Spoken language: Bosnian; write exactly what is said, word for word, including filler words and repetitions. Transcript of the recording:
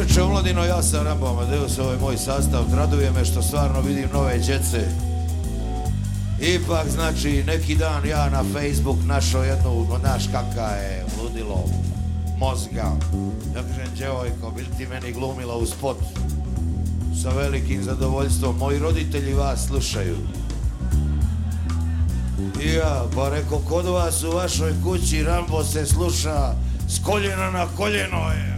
veče omladino, ja sam Rambo Amadeus, ovo je moj sastav, raduje me što stvarno vidim nove djece. Ipak, znači, neki dan ja na Facebook našao jednu, znaš kaka je, ludilo, mozga. Ja kažem, djevojko, bil ti meni glumila u spot? Sa velikim zadovoljstvom, moji roditelji vas slušaju. I ja, pa reko, kod vas u vašoj kući Rambo se sluša s koljena na koljeno je.